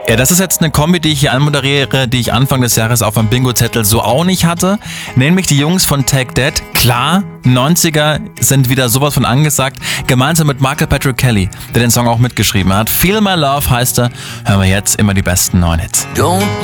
Ja, das ist jetzt eine Kombi, die ich hier anmoderiere, die ich Anfang des Jahres auf meinem Bingo-Zettel so auch nicht hatte. Nämlich die Jungs von Take That. Klar, 90er sind wieder sowas von angesagt. Gemeinsam mit Michael Patrick Kelly, der den Song auch mitgeschrieben hat. Feel My Love heißt er. Hören wir jetzt immer die besten neuen Hits. Don't